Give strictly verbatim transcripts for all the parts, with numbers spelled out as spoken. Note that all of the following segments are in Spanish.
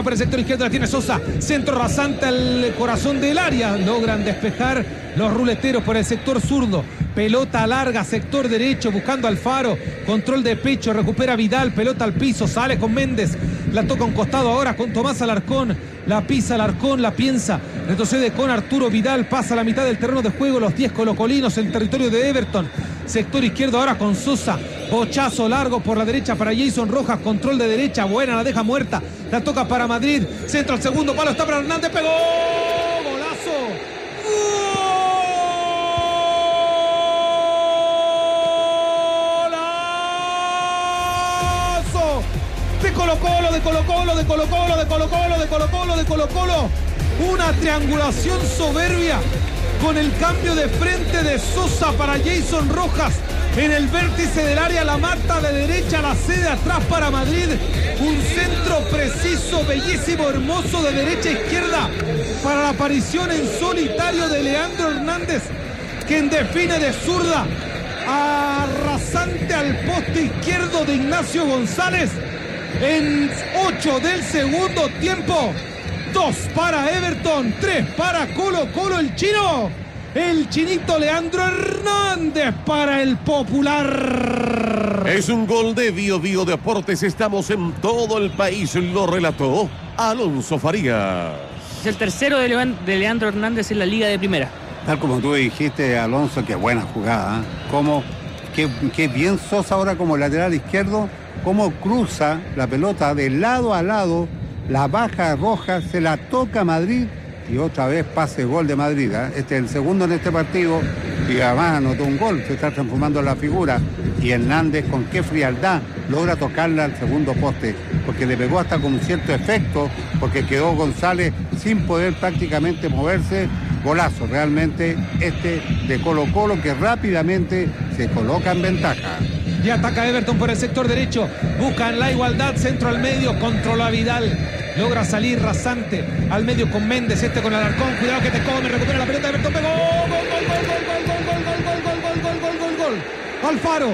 por el sector izquierdo, la tiene Sosa. Centro rasante al corazón del área. Logran despejar los ruleteros por el sector zurdo. Pelota larga, sector derecho, buscando Alfaro. Control de pecho, recupera Vidal. Pelota al piso, sale con Méndez. La toca un costado ahora con Tomás Alarcón. La pisa Alarcón, la piensa. Retrocede con Arturo Vidal. Pasa a la mitad del terreno de juego. Los diez colocolinos en territorio de Everton. Sector izquierdo ahora con Sosa. Bochazo largo por la derecha para Jason Rojas. Control de derecha, buena, la deja muerta. La toca para Madrid. Centro al segundo palo, está para Hernández. Pegó. Golazo. Golazo. De Colo Colo, de Colo Colo, de Colo Colo, de Colo Colo, de Colo Colo, de Colo Colo. Una triangulación soberbia con el cambio de frente de Sosa para Jason Rojas. En el vértice del área, la mata de derecha, la cede atrás para Madrid. Un centro preciso, bellísimo, hermoso de derecha a izquierda para la aparición en solitario de Leandro Hernández, quien define de zurda, arrasante al poste izquierdo de Ignacio González. En ocho del segundo tiempo. Dos para Everton, tres para Colo Colo, el chino. El chinito Leandro Hernández para el Popular. Es un gol de Bio Bio Deportes. Estamos en todo el país. Lo relató Alonso Farías. Es el tercero de, Levan- de Leandro Hernández en la Liga de Primera. Tal como tú dijiste, Alonso, qué buena jugada. ¿eh? Cómo, qué, qué bien Sosa ahora como lateral izquierdo. Cómo cruza la pelota de lado a lado. La baja Roja, se la toca a Madrid y otra vez pase gol de Madrid. ¿eh? Este es el segundo en este partido y además anotó un gol, se está transformando en la figura. Y Hernández con qué frialdad logra tocarla al segundo poste, porque le pegó hasta con un cierto efecto, porque quedó González sin poder prácticamente moverse. Golazo realmente este de Colo Colo, que rápidamente se coloca en ventaja. Y ataca Everton por el sector derecho. Buscan la igualdad, centro al medio, controla Vidal. Logra salir rasante al medio con Méndez, este con Alarcón. Cuidado que te come, recupera la pelota. Everton pegó. Gol, gol, gol, gol, gol, gol, gol, gol, gol, gol, gol, gol, gol, gol, gol. Alfaro.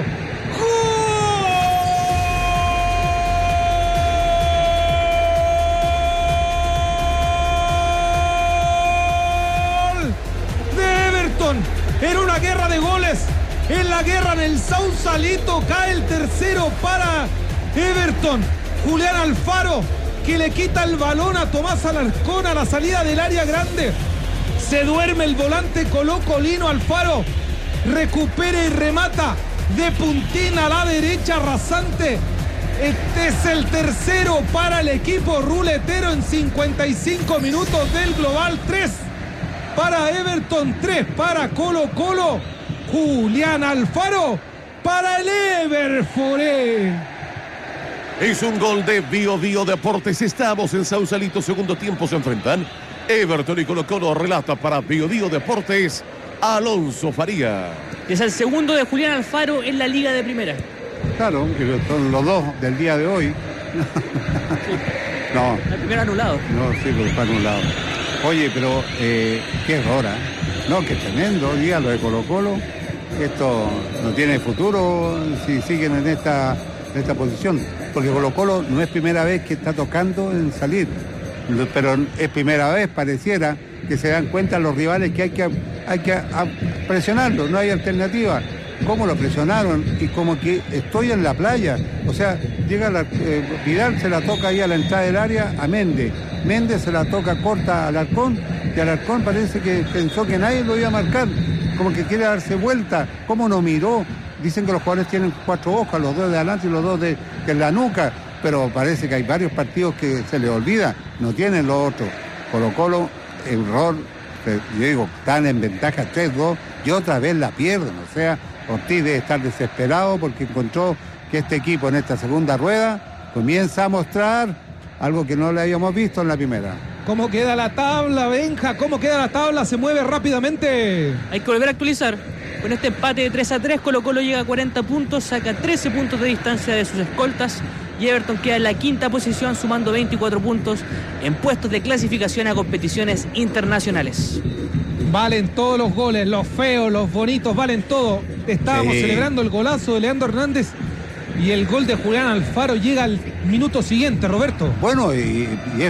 Gol de Everton. Era una guerra de goles. En la guerra en el Sausalito cae el tercero para Everton. Julián Alfaro, que le quita el balón a Tomás Alarcón a la salida del área grande. Se duerme el volante colocolino. Alfaro recupera y remata de puntín a la derecha rasante. Este es el tercero para el equipo ruletero en cincuenta y cinco minutos del global. Tres para Everton, tres para Colo Colo. Julián Alfaro para el Everforé. Es un gol de Bio Bio Deportes. Estamos en Sausalito, segundo tiempo se enfrentan Everton y Colo Colo. Relata para Bio Bio Deportes Alonso Farías. Es el segundo de Julián Alfaro en la Liga de Primera. Claro, que son los dos del día de hoy. No. El primero anulado. No, sí, porque fue anulado. Oye, pero eh, qué error, ¿eh? No, qué tremendo, día lo de Colo Colo. Esto no tiene futuro si siguen en esta, en esta posición. Porque Colo Colo no es primera vez que está tocando en salir. Pero es primera vez, pareciera, que se dan cuenta los rivales que hay que, hay que a, presionarlo, no hay alternativa. ¿Cómo lo presionaron? Y como que estoy en la playa. O sea, llega la, eh, Vidal se la toca ahí a la entrada del área a Méndez. Méndez se la toca corta a Alarcón y Alarcón parece que pensó que nadie lo iba a marcar. Como que quiere darse vuelta. ¿Cómo no miró? Dicen que los jugadores tienen cuatro ojos, los dos de adelante y los dos de, de la nuca. Pero parece que hay varios partidos que se les olvida. No tienen los otros. Colo Colo, error. Yo digo, están en ventaja tres dos y otra vez la pierden. O sea, Ortiz debe estar desesperado porque encontró que este equipo en esta segunda rueda comienza a mostrar algo que no le habíamos visto en la primera. ¿Cómo queda la tabla, Benja? ¿Cómo queda la tabla? Se mueve rápidamente. Hay que volver a actualizar. Con este empate de tres a tres, Colo Colo llega a cuarenta puntos, saca trece puntos de distancia de sus escoltas y Everton queda en la quinta posición sumando veinticuatro puntos en puestos de clasificación a competiciones internacionales. Valen todos los goles, los feos, los bonitos, valen todo. Estábamos Sí. celebrando el golazo de Leandro Hernández y el gol de Julián Alfaro llega al minuto siguiente, Roberto. Bueno, y, y es